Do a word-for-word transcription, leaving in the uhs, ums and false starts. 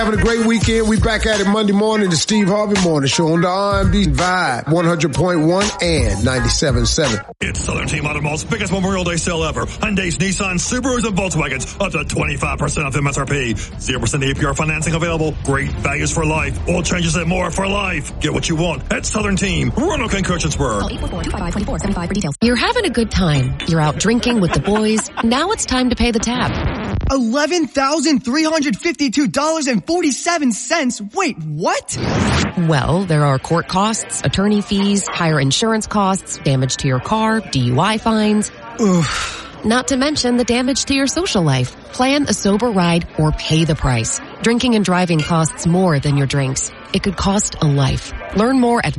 Having a great weekend. We back at it Monday morning, the Steve Harvey Morning Show on the R and B Vibe, one hundred point one and ninety-seven point seven. It's Southern Team Automobile's biggest Memorial Day sale ever. Hyundais, Nissans, Subarus, and Volkswagens up to twenty-five percent off M S R P. zero percent A P R financing available. Great values for life. All changes and more for life. Get what you want at Southern Team. Roanoke and Kirchensburg. Call eight four four, two five five, two four seven five for details. You're having a good time. You're out drinking with the boys. Now it's time to pay the tab. eleven thousand three hundred fifty-two dollars and forty-seven cents. Wait, what? Well, there are court costs, attorney fees, higher insurance costs, damage to your car, D U I fines. Oof. Not to mention the damage to your social life. Plan a sober ride or pay the price. Drinking and driving costs more than your drinks. It could cost a life. Learn more at